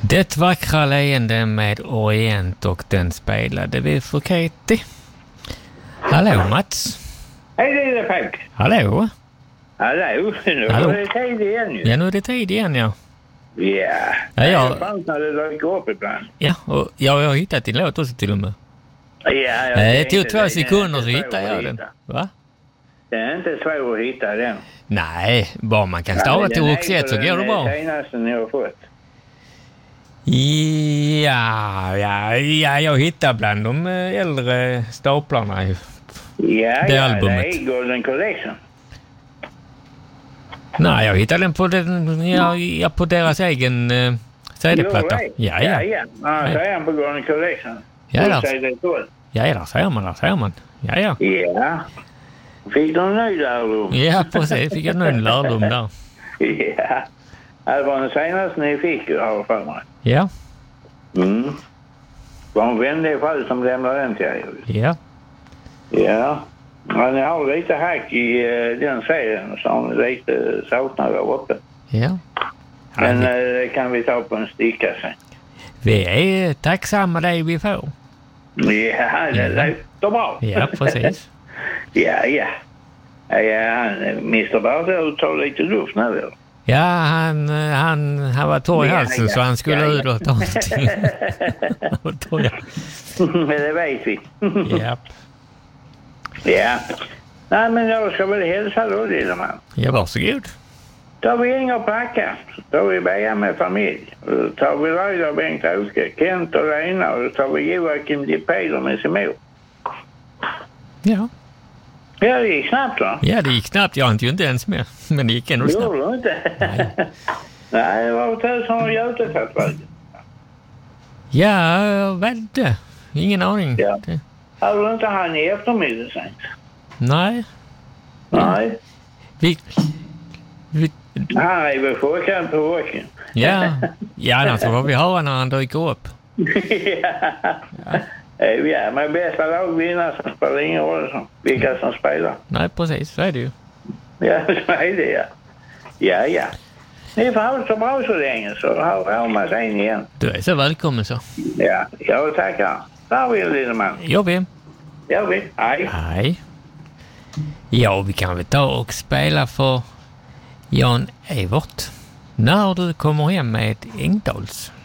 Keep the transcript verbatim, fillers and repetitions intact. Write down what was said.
Det vackra leende med Orient och den spelade vi för Katie. Hallå Mats. Hej det är det Frank. Hallå. Hallå, nu Hallå. är det tid igen ju. Ja, nu är det tid igen, ja. Ja, Ja, jag ja. har fan när det dyker upp ibland. Ja, och ja, jag har hittat din låt också till och med. Ja, jag Eh, Det tänkte tog två det. sekunder så Det är inte hittade svårt jag att den. hitta. Va? Det är inte svårt att hitta den. Nej, bara man kan stava till Roxette så går det bra. Det är den senaste ni har fått. Ja, ja, ja, jag hittar bland de eh, äldre staplarna ju. Ja, Det ja, albumet. det är Golden Collection. Nej, jag hittade den på, den, ja, ja, på deras egen eh, C D-platta. You're right. Ja, Ja, ja. ja. Ja, så är han på Golden Collection. Ja, Så där. säger det tolv. Ja, där ser man, där ser man. Ja, ja. Ja. Fick du en ny lärdom? Ja, precis. Fick jag en lärdom där. Ja. Det var den senaste ni fick, har jag för mig. Ja, Mm. Det var en vänlig fall som lämnade den till er. ja. Ja. Men ni har lite hack i uh, den serien som lite saknar där uppe. Ja. Men ja uh, det kan vi ta på en sticka sen. vi är tacksamma det vi får. Ja, det låter bra. Ja, precis. ja, ja. Ja, han, mister Bartell tar lite luft nu eller? Ja, han, han, han var torr i Ja, halsen ja, så han skulle ja, ut ja. och ta någonting. Han var torr i halsen. Men det vet vi. Ja. Ja. Nej, men jag ska väl hälsa då, lilla man. Ja, varsågod. Tar vi in och packa, så tar vi börja med familj. Och då tar vi Röjda och Bengt-Åke, Kent och Lena, och då tar vi Joakim Di Peder med sin mor. Ja. Ja, det gick snabbt va? Ja, det gick knappt. Jag har inte ju inte ens med. Men det gick ändå snabbt. Gjorde du inte? Nej. Nej, det var tusen och Göte tagit vägen. Ja, jag vet inte. Ingen aning. Ja. Det, Har du inte han i eftermiddag sen? nej. Nej. Vi, vi, Han är väl chockad på åken. ja, ja, annars får vi höra när han dyker upp. ja. Ja, men bästa lag vinner som spelar ingen roll som vilka som spelar. Nej, precis. Så är det ju. Ja, så är det ja. Ja, ja. Ni får ha det så bra så länge så har man sig in igen. Du är så välkommen så. Ja, jag tackar. Där vill lille man. Gör vi. Ja, vi. Hej. Nej. Ja, vi kan väl ta och spela för Jan Evert. När du kommer hem med Engdals.